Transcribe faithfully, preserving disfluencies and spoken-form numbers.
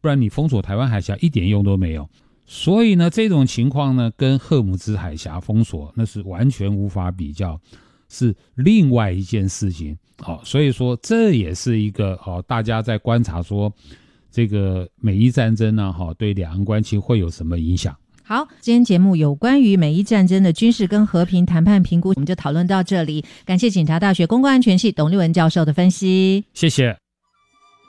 不然你封锁台湾海峡一点用都没有。所以呢，这种情况呢，跟赫姆兹海峡封锁那是完全无法比较，是另外一件事情。好、哦，所以说这也是一个哦，大家在观察说这个美伊战争呢，哈、哦，对两岸关系会有什么影响？ 好，今天节目有关于美伊战争的军事跟和平谈判评估，我们就讨论到这里。感谢警察大学公共安全系董立文教授的分析， 谢谢。